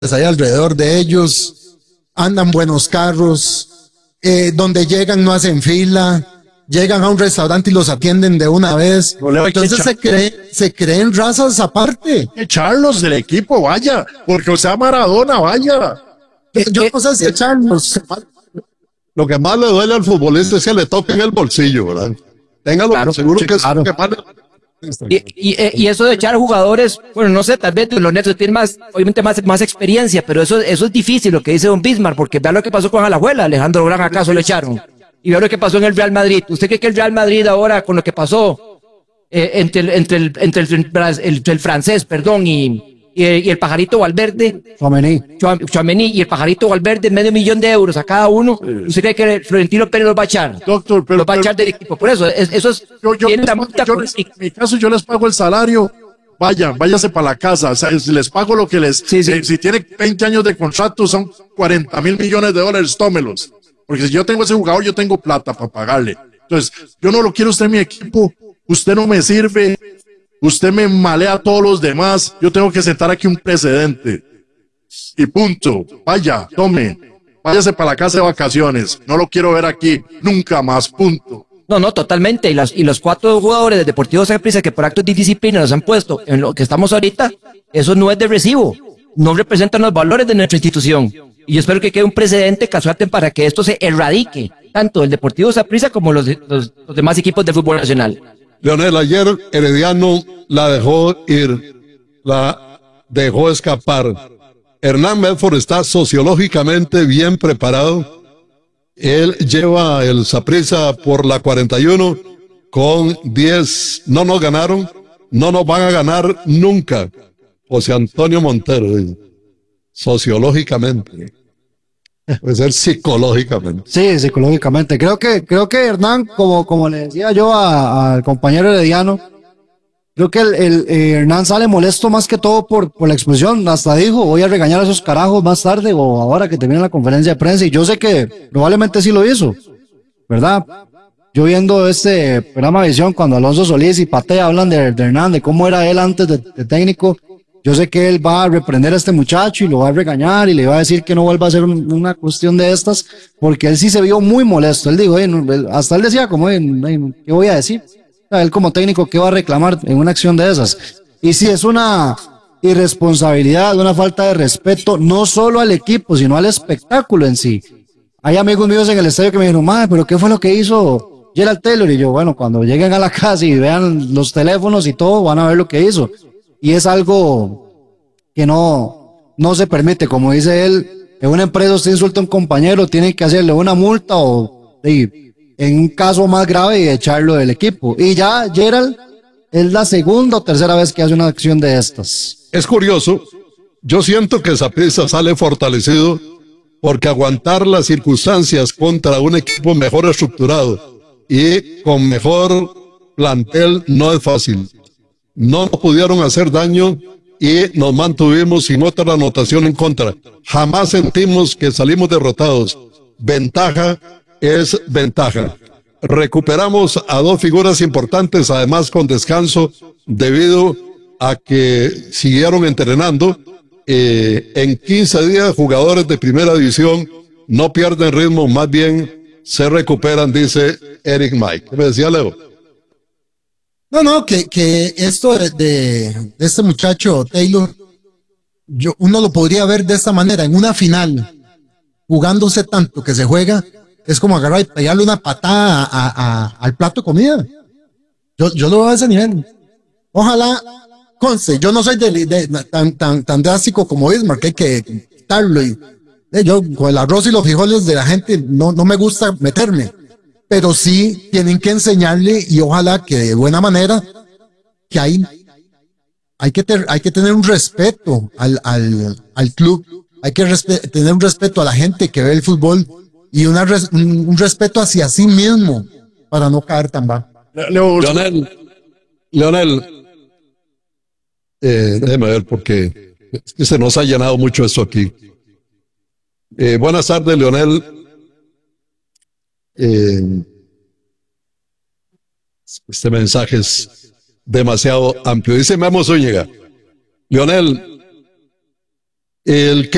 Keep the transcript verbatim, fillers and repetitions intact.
hay alrededor de ellos, andan buenos carros, eh, donde llegan no hacen fila, llegan a un restaurante y los atienden de una vez. No Entonces se, cree, se creen razas aparte. Echarlos del equipo, vaya, porque o sea Maradona, vaya. Yo no sé si echarlos. Lo que más le duele al futbolista es que le toquen el bolsillo, ¿verdad? Téngalo Claro, seguro sí, que es claro. lo que más le... Y, y, y eso de echar jugadores, bueno, no sé, tal vez los netos tienen más, obviamente más, más experiencia, pero eso, eso es difícil, lo que dice don Bismarck, porque vea lo que pasó con Alajuela, Alejandro Gran acaso lo echaron. Y vea lo que pasó en el Real Madrid. ¿Usted cree que el Real Madrid ahora, con lo que pasó eh, entre, el, entre, el, entre el, el, el francés, perdón, y, y, y el pajarito Valverde, Tchouaméni, Tchouaméni y el pajarito Valverde, medio millón de euros a cada uno, ¿usted cree que Florentino Pérez los va a echar? Doctor, pero, los va a pero, echar del equipo. Por eso, es, eso es, yo, yo tiene les la pago, multa yo les- política. en mi caso yo les pago el salario, vaya, váyase para la casa, o sea, si les pago lo que les, Sí, sí. eh, si tiene veinte años de contrato son cuarenta mil millones de dólares, tómelos, porque si yo tengo ese jugador yo tengo plata para pagarle, entonces yo no lo quiero usted en mi equipo, usted no me sirve, usted me malea a todos los demás, yo tengo que sentar aquí un precedente y punto, vaya, tome, váyase para la casa de vacaciones, no lo quiero ver aquí nunca más, punto. No, no, totalmente. Y, las, y los cuatro jugadores del Deportivo Saprissa que por actos de disciplina nos han puesto en lo que estamos ahorita, eso no es de recibo. No representan los valores de nuestra institución. Y yo espero que quede un precedente casual para que esto se erradique, tanto el Deportivo Saprissa como los, los, los demás equipos del fútbol nacional. Leonel, ayer Herediano la dejó ir, la dejó escapar. Hernán Medford está sociológicamente bien preparado. Él lleva el Saprissa por la cuarenta y uno con diez. No nos ganaron, no nos van a ganar nunca. José Antonio Montero, sociológicamente. Puede ser psicológicamente. sí, psicológicamente. Creo que, creo que Hernán, como, como le decía yo a- al compañero Herediano, creo que el, el, eh, Hernán sale molesto más que todo por, por la expulsión. Hasta dijo, voy a regañar a esos carajos más tarde o ahora que termine la conferencia de prensa. Y yo sé que probablemente sí lo hizo, ¿verdad? Yo viendo este programa de Visión, cuando Alonso Solís y Patea hablan de, de Hernán, de cómo era él antes de, de técnico, yo sé que él va a reprender a este muchacho y lo va a regañar y le va a decir que no vuelva a hacer un- una cuestión de estas, porque él sí se vio muy molesto. Él dijo, "Eh, no", él- hasta él decía como, "Eh, eh, ¿qué voy a decir? O sea, él como técnico, ¿qué va a reclamar en una acción de esas?" Y sí, es una irresponsabilidad, una falta de respeto, no solo al equipo, sino al espectáculo en sí. Hay amigos míos en el estadio que me dijeron, madre, pero ¿qué fue lo que hizo Gerald Taylor? Y yo, bueno, cuando lleguen a la casa y vean los teléfonos y todo, van a ver lo que hizo. Y es algo que no, no se permite. Como dice él, en una empresa usted insulta a un compañero, tiene que hacerle una multa o, y, en un caso más grave, echarlo del equipo. Y ya Gerald es la segunda o tercera vez que hace una acción de estas. Es curioso, yo siento que Saprissa sale fortalecido porque aguantar las circunstancias contra un equipo mejor estructurado y con mejor plantel no es fácil. No nos pudieron hacer daño y nos mantuvimos sin otra anotación en contra. Jamás sentimos que salimos derrotados. Ventaja es ventaja. Recuperamos a dos figuras importantes, además con descanso, debido a que siguieron entrenando. Eh, en quince días, jugadores de primera división no pierden ritmo, más bien se recuperan, dice Eric Mike. ¿Qué me decía Leo? No, no, que, que esto de, de, de este muchacho Taylor, yo, uno lo podría ver de esta manera, en una final, jugándose tanto que se juega, es como agarrar y pegarle una patada a, a- a- al plato de comida. Yo, yo lo veo a ese nivel. Ojalá, conste, yo no soy de, de- tan, tan, tan drástico como Bismarck, que hay que quitarlo. Y, eh, yo con el arroz y los frijoles de la gente no, no me gusta meterme, pero sí tienen que enseñarle y ojalá que de buena manera que hay, hay que, ter- hay que tener un respeto al, al, al club, hay que respe- tener un respeto a la gente que ve el fútbol y una res- un, un respeto hacia sí mismo para no caer tan bajo. Leo, Leonel, Leonel, eh, déjeme ver porque es que se nos ha llenado mucho esto aquí. Eh, buenas tardes, Leonel. Eh, este mensaje es demasiado amplio. Dice Memo Zúñiga. Leonel, el que